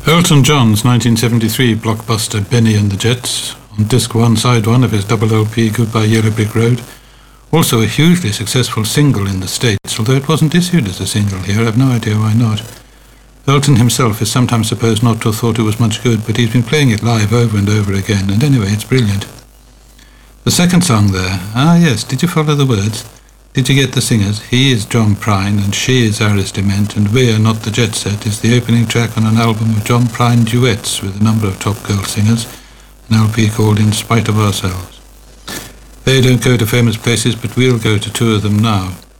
Elton John's 1973 blockbuster Benny and the Jets, on disc 1, side 1 of his double LP Goodbye Yellow Brick Road, also a hugely successful single in the States, although it wasn't issued as a single here. I have no idea why not. Elton himself is sometimes supposed not to have thought it was much good, but he's been playing it live over and over again, and anyway, it's brilliant. The second song there, yes, did you follow the words? Did you get the singers? He is John Prine and she is Iris Dement, and We're Not the Jet Set is the opening track on an album of John Prine duets with a number of top girl singers, an LP called In Spite of Ourselves. They don't go to famous places, but we'll go to two of them now.